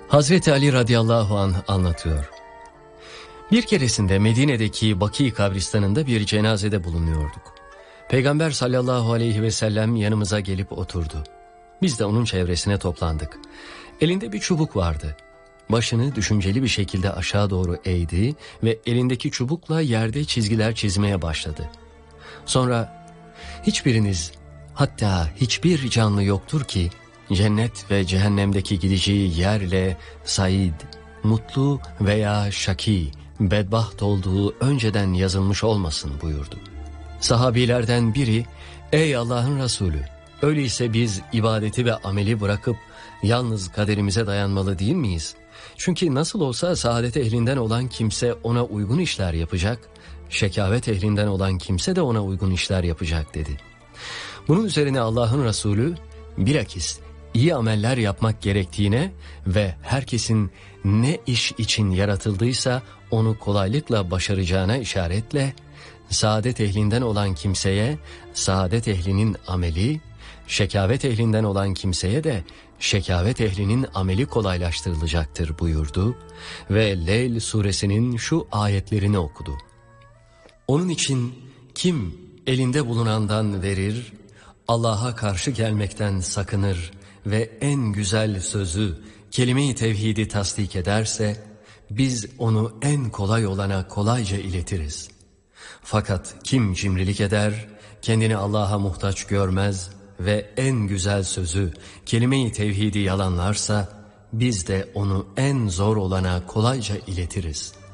Hazreti Ali radıyallahu anh anlatıyor. Bir keresinde Medine'deki Baki kabristanında bir cenazede bulunuyorduk. Peygamber sallallahu aleyhi ve sellem yanımıza gelip oturdu. Biz de onun çevresine toplandık. Elinde bir çubuk vardı. Başını düşünceli bir şekilde aşağı doğru eğdi ve elindeki çubukla yerde çizgiler çizmeye başladı. Sonra hiçbiriniz, hatta hiçbir canlı yoktur ki cennet ve cehennemdeki gideceği yerle said, mutlu veya şaki, bedbaht olduğu önceden yazılmış olmasın buyurdu. Sahabilerden biri, ey Allah'ın Resulü, öyleyse biz ibadeti ve ameli bırakıp yalnız kaderimize dayanmalı değil miyiz? Çünkü nasıl olsa saadet ehlinden olan kimse ona uygun işler yapacak, şekavet ehlinden olan kimse de ona uygun işler yapacak dedi. Bunun üzerine Allah'ın Resulü, bilakis iyi ameller yapmak gerektiğine ve herkesin ne iş için yaratıldıysa onu kolaylıkla başaracağına işaretle, saadet ehlinden olan kimseye saadet ehlinin ameli, şekavet ehlinden olan kimseye de şekavet ehlinin ameli kolaylaştırılacaktır buyurdu ve Leyl suresinin şu ayetlerini okudu. Onun için kim elinde bulunandan verir, Allah'a karşı gelmekten sakınır ve en güzel sözü, kelime-i tevhidi tasdik ederse, biz onu en kolay olana kolayca iletiriz. Fakat kim cimrilik eder, kendini Allah'a muhtaç görmez ve en güzel sözü, kelime-i tevhidi yalanlarsa, biz de onu en zor olana kolayca iletiriz.